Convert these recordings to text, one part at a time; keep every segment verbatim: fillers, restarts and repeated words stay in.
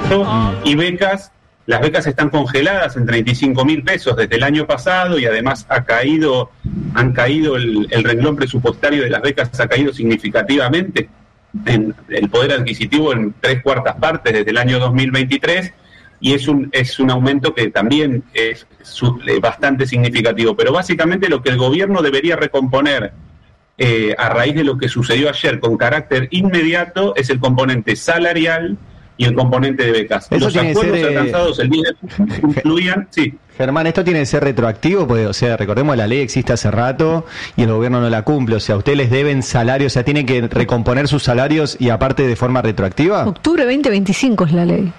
mm. y becas, las becas están congeladas en treinta y cinco mil pesos desde el año pasado y además ha caído, han caído el, el renglón presupuestario de las becas ha caído significativamente, en el poder adquisitivo en tres cuartas partes desde el año dos mil veintitrés, y es un es un aumento que también es su, eh, bastante significativo. Pero básicamente lo que el gobierno debería recomponer eh, a raíz de lo que sucedió ayer con carácter inmediato es el componente salarial y el componente de becas. Eso Los acuerdos ser, alcanzados el día de incluían, sí. Germán, esto tiene que ser retroactivo, porque, o sea, recordemos, la ley existe hace rato y el gobierno no la cumple, o sea, ustedes les deben salarios, o sea, tienen que recomponer sus salarios y aparte de forma retroactiva. Octubre veinte veinticinco es la ley.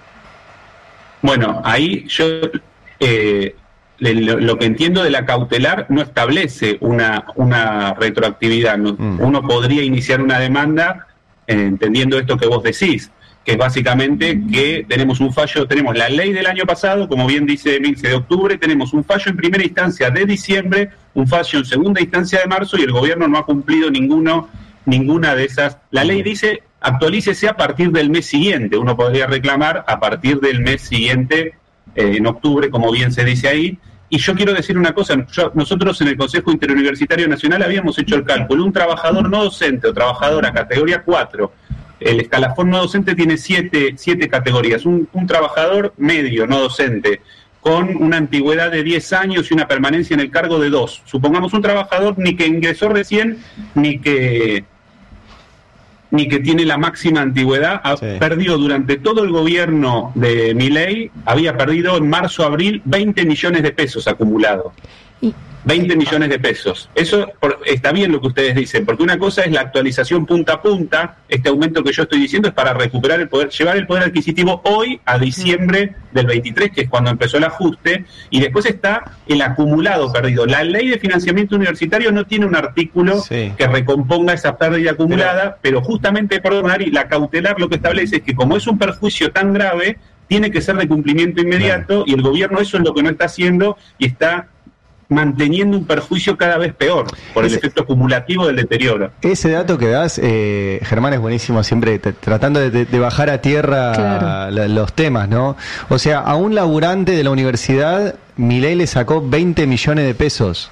Bueno, ahí yo eh, lo, lo que entiendo de la cautelar no establece una, una retroactividad. No, mm. Uno podría iniciar una demanda eh, entendiendo esto que vos decís, que es básicamente que tenemos un fallo, tenemos la ley del año pasado, como bien dice Milce, de octubre, tenemos un fallo en primera instancia de diciembre, un fallo en segunda instancia de marzo y el gobierno no ha cumplido ninguno, ninguna de esas. La ley dice actualícese a partir del mes siguiente, uno podría reclamar a partir del mes siguiente, eh, en octubre, como bien se dice ahí. Y yo quiero decir una cosa, yo, nosotros en el Consejo Interuniversitario Nacional habíamos hecho el cálculo, un trabajador no docente o trabajadora categoría cuatro, el escalafón no docente tiene siete, siete categorías, un, un trabajador medio no docente con una antigüedad de diez años y una permanencia en el cargo de dos. Supongamos un trabajador ni que ingresó recién, ni que... ni que tiene la máxima antigüedad, ha sí. perdido durante todo el gobierno de Milei, había perdido en marzo, abril, veinte millones de pesos acumulados. veinte millones de pesos. Eso por, está bien lo que ustedes dicen, porque una cosa es la actualización punta a punta, este aumento que yo estoy diciendo es para recuperar el poder, llevar el poder adquisitivo hoy a diciembre del veintitrés, que es cuando empezó el ajuste, y después está el acumulado perdido. La ley de financiamiento universitario no tiene un artículo sí. que recomponga esa pérdida acumulada, pero, pero justamente, perdón, Ari, la cautelar lo que establece es que como es un perjuicio tan grave, tiene que ser de cumplimiento inmediato, claro. y el gobierno eso es lo que no está haciendo, y está manteniendo un perjuicio cada vez peor por ese, el efecto acumulativo del deterioro. Ese dato que das, eh, Germán, es buenísimo, siempre t- tratando de, de, de bajar a tierra claro. la, los temas, ¿no? O sea, a un laburante de la universidad, Milei le sacó veinte millones de pesos.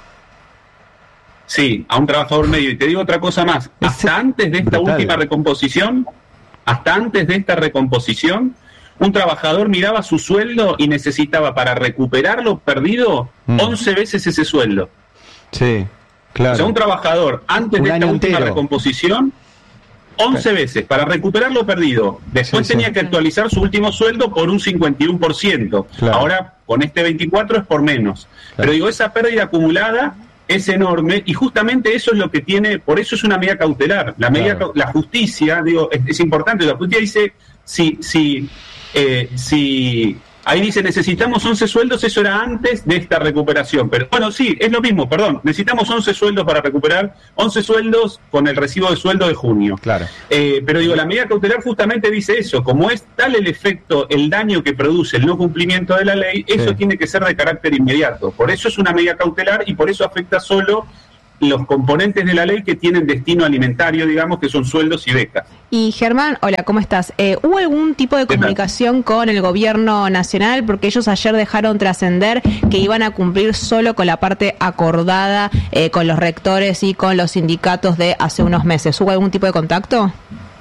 Sí, a un trabajador medio. Y te digo otra cosa más, hasta Ese, antes de esta brutal. última recomposición, hasta antes de esta recomposición, un trabajador miraba su sueldo y necesitaba para recuperar lo perdido mm. once veces ese sueldo. Sí, claro. O sea, un trabajador antes un de esta última entero. recomposición, once claro. veces para recuperar lo perdido. Después sí, tenía sí. que actualizar su último sueldo por un cincuenta y uno por ciento. Claro. Ahora, con este veinticuatro es por menos. Claro. Pero digo, esa pérdida acumulada es enorme y justamente eso es lo que tiene, por eso es una medida cautelar. La medida, claro. la justicia, digo, es, es importante. La justicia dice, si... si Eh, si ahí dice necesitamos once sueldos, eso era antes de esta recuperación, pero bueno, sí, es lo mismo, perdón, necesitamos once sueldos para recuperar, once sueldos con el recibo de sueldo de junio. Claro. Eh, pero digo, la medida cautelar justamente dice eso, como es tal el efecto, el daño que produce el no cumplimiento de la ley, eso sí. tiene que ser de carácter inmediato, por eso es una medida cautelar y por eso afecta solo los componentes de la ley que tienen destino alimentario, digamos, que son sueldos y becas. Y Germán, hola, ¿cómo estás? Eh, ¿Hubo algún tipo de comunicación con el gobierno nacional? Porque ellos ayer dejaron trascender que iban a cumplir solo con la parte acordada eh, con los rectores y con los sindicatos de hace unos meses. ¿Hubo algún tipo de contacto?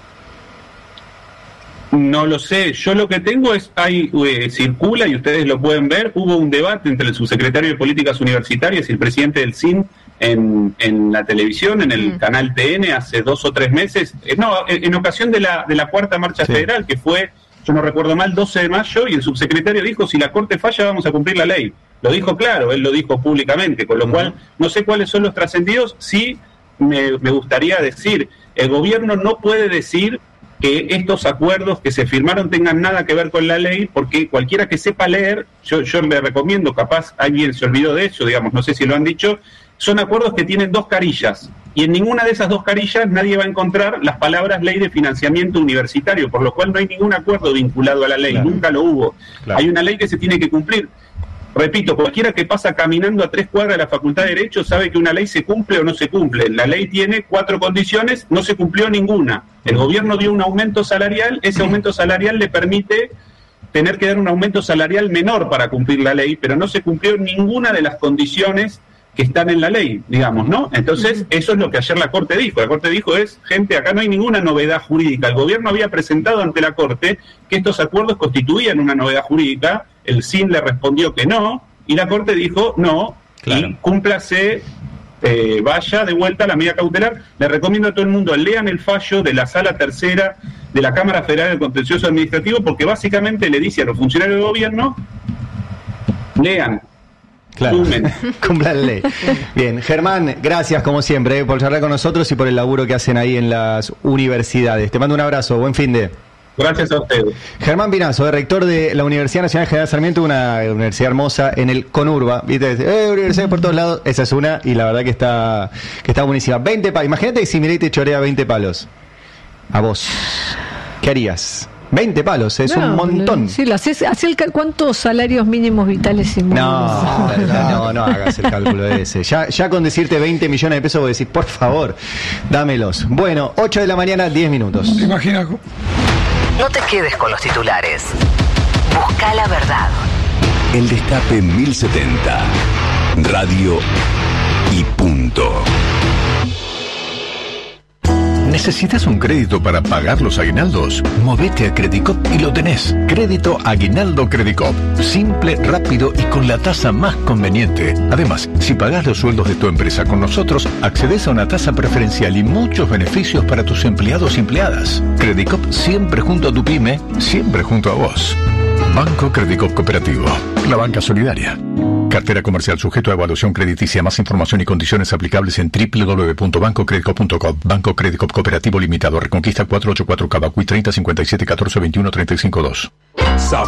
No lo sé, yo lo que tengo es, hay eh, circula y ustedes lo pueden ver, hubo un debate entre el subsecretario de Políticas Universitarias y el presidente del S I N en, en la televisión, en el mm. canal T N hace dos o tres meses, eh, no, en, en ocasión de la de la cuarta marcha sí. federal, que fue, yo no recuerdo mal, doce de mayo, y el subsecretario dijo, si la Corte falla vamos a cumplir la ley. Lo dijo claro, él lo dijo públicamente, con lo mm. cual no sé cuáles son los trascendidos, sí me, me gustaría decir, el gobierno no puede decir que estos acuerdos que se firmaron tengan nada que ver con la ley, porque cualquiera que sepa leer, yo, yo le recomiendo, capaz alguien se olvidó de eso, digamos, no sé si lo han dicho, son acuerdos que tienen dos carillas, y en ninguna de esas dos carillas nadie va a encontrar las palabras ley de financiamiento universitario, por lo cual no hay ningún acuerdo vinculado a la ley, claro. nunca lo hubo. Claro. Hay una ley que se tiene que cumplir. Repito, cualquiera que pasa caminando a tres cuadras de la Facultad de Derecho sabe que una ley se cumple o no se cumple. La ley tiene cuatro condiciones, no se cumplió ninguna. El gobierno dio un aumento salarial, ese aumento salarial le permite tener que dar un aumento salarial menor para cumplir la ley, pero no se cumplió ninguna de las condiciones que están en la ley, digamos, ¿no? Entonces, eso es lo que ayer la Corte dijo. La Corte dijo es, gente, acá no hay ninguna novedad jurídica. El gobierno había presentado ante la Corte que estos acuerdos constituían una novedad jurídica, el S I N le respondió que no, y la Corte dijo no, claro. Y cúmplase, eh, vaya de vuelta a la medida cautelar. Le recomiendo a todo el mundo, lean el fallo de la Sala Tercera de la Cámara Federal del Contencioso Administrativo, porque básicamente le dice a los funcionarios del gobierno, lean, claro, cumplan la ley. Bien, Germán, gracias como siempre eh, por charlar con nosotros y por el laburo que hacen ahí en las universidades. Te mando un abrazo, buen fin de... Gracias a ustedes. Germán Pinazo, rector de la Universidad Nacional General Sarmiento, una universidad hermosa en el Conurba. ¿Viste? Eh, universidades por todos lados, esa es una, y la verdad que está que está buenísima. veinte palos, imagínate que si Milei te chorea veinte palos. A vos, ¿qué harías? veinte palos, es no, un montón. Sí, lo haces, hace el cal- ¿cuántos salarios mínimos vitales y mínimos? No, no, no hagas el cálculo ese. Ya, ya con decirte veinte millones de pesos vos decís, por favor, dámelos. Bueno, ocho de la mañana, diez minutos. ¿Te imaginas? No te quedes con los titulares. Busca la verdad. El Destape mil setenta. Radio y punto. ¿Necesitas un crédito para pagar los aguinaldos? Movete a Credicop y lo tenés. Crédito Aguinaldo Credicop. Simple, rápido y con la tasa más conveniente. Además, si pagás los sueldos de tu empresa con nosotros, accedes a una tasa preferencial y muchos beneficios para tus empleados y empleadas. Credicop siempre junto a tu pyme, siempre junto a vos. Banco Credicop Cooperativo. La banca solidaria. Cartera comercial sujeto a evaluación crediticia. Más información y condiciones aplicables en doble u doble u doble u punto banco credicop punto com. Banco Credicop Cooperativo Limitado. Reconquista cuatrocientos ochenta y cuatro Cavacuy treinta cincuenta y siete catorce veintiuno treinta y cinco dos.